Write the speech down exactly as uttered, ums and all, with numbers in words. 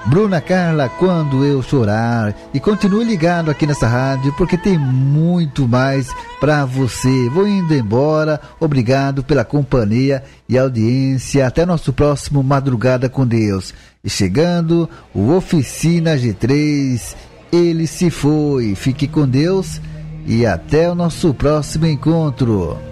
Bruna Carla, Quando Eu Chorar. E continue ligado aqui nessa rádio, porque tem muito mais para você. Vou indo embora, obrigado pela companhia e audiência. Até nosso próximo Madrugada com Deus. E chegando, o Oficina G três, ele se foi. Fique com Deus e até o nosso próximo encontro.